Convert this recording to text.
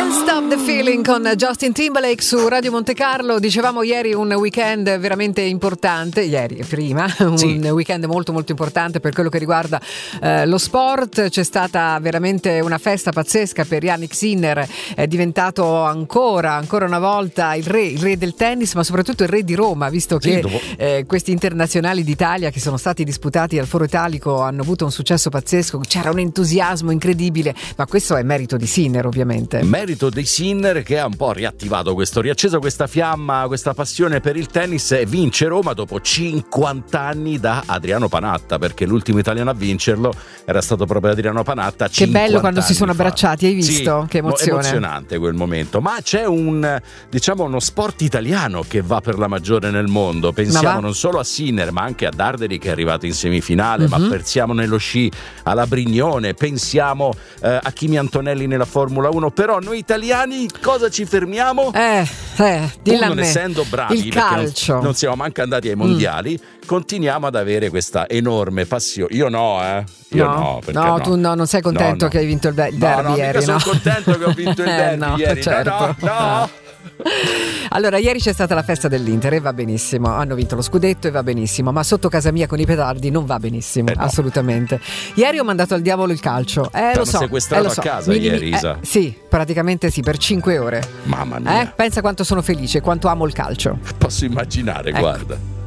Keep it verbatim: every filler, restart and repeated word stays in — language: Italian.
Can't Stop the Feeling con Justin Timberlake su Radio Monte Carlo. Dicevamo ieri un weekend veramente importante, ieri prima, un sì. weekend molto molto importante per quello che riguarda eh, lo sport. C'è stata veramente una festa pazzesca per Jannik Sinner, è diventato ancora ancora una volta il re, il re del tennis, ma soprattutto il re di Roma, visto sì, che dopo... eh, questi internazionali d'Italia che sono stati disputati al Foro Italico hanno avuto un successo pazzesco, c'era un entusiasmo incredibile, ma questo è merito di Sinner, ovviamente. Merito di Sinner, che ha un po' riattivato questo, riacceso questa fiamma, questa passione per il tennis, e vince Roma dopo cinquanta anni da Adriano Panatta, perché l'ultimo italiano a vincerlo era stato proprio Adriano Panatta. Che bello quando si sono fa. abbracciati, hai visto? Sì, che emozione. Emozionante quel momento. Ma c'è un, diciamo, uno sport italiano che va per la maggiore nel mondo. Pensiamo non solo a Sinner, ma anche a Darderi, che è arrivato in semifinale, mm-hmm. ma pensiamo nello sci alla Brignone, pensiamo eh, a Kimi Antonelli nella Formula uno. Però noi italiani cosa ci fermiamo? Eh, eh, dilla non a me. essendo bravi, il calcio. Non, non siamo manco andati ai mondiali, mm. continuiamo ad avere questa enorme passione. Io no, eh. Io no, no, no, no, tu no, non sei contento no, no. che hai vinto il derby no, no, ieri, no? Sono contento che ho vinto il derby eh, no, ieri. Certo. No, no, no. Allora, ieri c'è stata la festa dell'Inter e va benissimo, hanno vinto lo scudetto e va benissimo, ma sotto casa mia con i petardi non va benissimo, eh no. assolutamente. Ieri ho mandato al diavolo il calcio, eh, lo so, sequestrato eh, lo so. a casa Mi, ieri, Isa? Eh, sì, praticamente sì, per cinque ore. Mamma mia. Eh? Pensa quanto sono felice, quanto amo il calcio. Posso immaginare, ecco. guarda.